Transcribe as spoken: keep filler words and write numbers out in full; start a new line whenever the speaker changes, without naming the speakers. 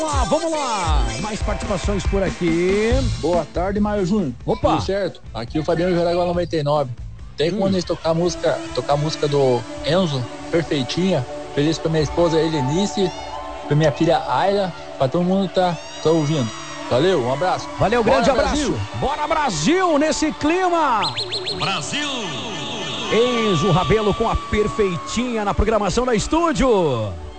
Ah, vamos lá, mais participações por aqui.
Boa tarde, Mário Júnior.
Opa.
Tudo certo? Aqui é o Fabiano Jaraguá noventa e nove. Tem como hum. eles tocar a música, tocar a música do Enzo, Perfeitinha. Feliz pra minha esposa Helenice, pra minha filha Ayla, pra todo mundo que tá, tá ouvindo. Valeu, um abraço.
Valeu, grande
Bora,
abraço.
Brasil.
Bora, Brasil, nesse clima.
Brasil.
Enzo Rabelo com a Perfeitinha na programação da Estúdio.